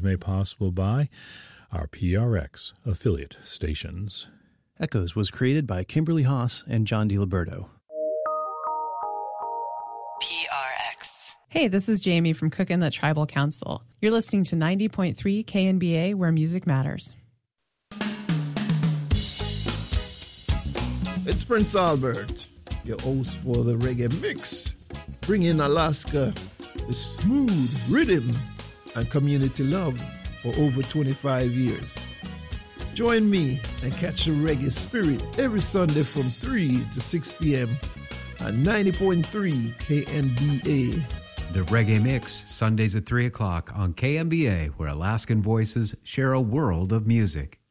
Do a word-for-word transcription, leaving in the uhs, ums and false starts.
made possible by our P R X affiliate stations. Echoes was created by Kimberly Haas and John DiLiberto. P R X. Hey, this is Jamie from Cookin' the Tribal Council. You're listening to ninety point three K N B A, where music matters. It's Prince Albert, your host for the Reggae Mix, bringing Alaska with smooth rhythm and community love for over twenty-five years. Join me and catch the reggae spirit every Sunday from three to six p.m. at ninety point three K N B A. The Reggae Mix, Sundays at three o'clock on K M B A, where Alaskan voices share a world of music.